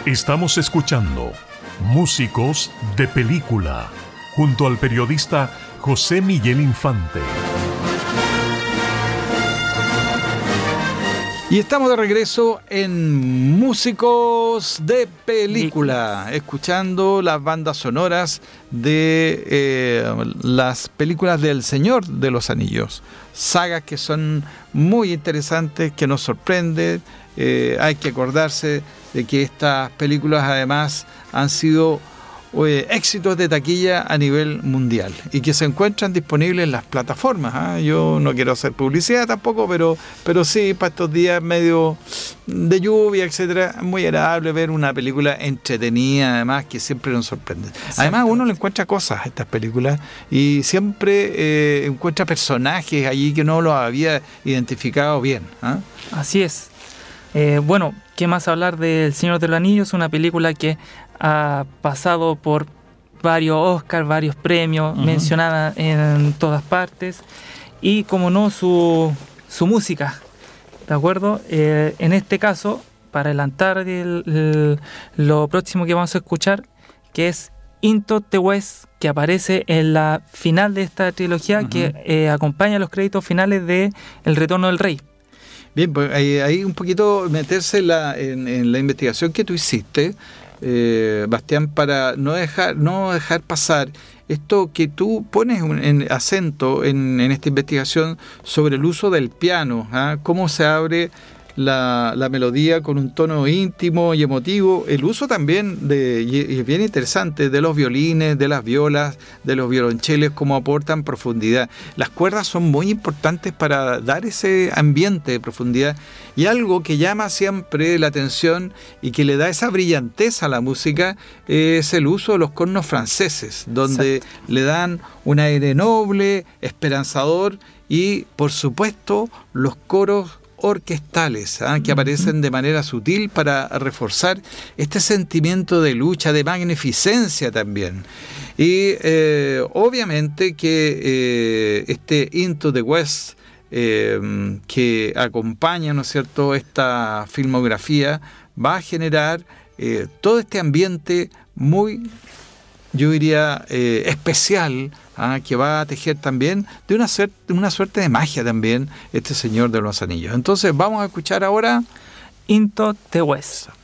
Estamos escuchando Músicos de Película junto al periodista José Miguel Infante. Y estamos de regreso en Músicos de Película, escuchando las bandas sonoras de las películas del Señor de los Anillos. Sagas que son muy interesantes, que nos sorprenden. Hay que acordarse de que estas películas además han sido éxitos de taquilla a nivel mundial y que se encuentran disponibles en las plataformas. Yo no quiero hacer publicidad tampoco, pero sí, para estos días medio de lluvia, etcétera, es muy agradable ver una película entretenida, además, que siempre nos sorprende. Además, uno le encuentra cosas a estas películas y siempre encuentra personajes allí que no los había identificado bien. Así es. Bueno, ¿qué más hablar del Señor de los Anillos? Una película que ha pasado por varios Oscars, varios premios, mencionada en todas partes, y como no, su música, ¿de acuerdo? En este caso, para adelantar lo próximo que vamos a escuchar, que es Into the West, que aparece en la final de esta trilogía, que acompaña los créditos finales de El Retorno del Rey. Bien, pues ahí un poquito meterse en la investigación que tú hiciste, Bastián, para no dejar pasar esto que tú pones en acento en esta investigación sobre el uso del piano, cómo se abre la melodía con un tono íntimo y emotivo, el uso también y es bien interesante, de los violines, de las violas, de los violoncheles, cómo aportan profundidad. Las cuerdas son muy importantes para dar ese ambiente de profundidad, y algo que llama siempre la atención y que le da esa brillantez a la música es el uso de los cornos franceses, donde le dan un aire noble, esperanzador, y por supuesto los coros orquestales, que aparecen de manera sutil para reforzar este sentimiento de lucha, de magnificencia también. Y obviamente que este Into the West que acompaña, ¿no es cierto?, esta filmografía, va a generar todo este ambiente muy, yo diría, especial, que va a tejer también de una suerte de magia también este Señor de los Anillos. Entonces vamos a escuchar ahora Into the West.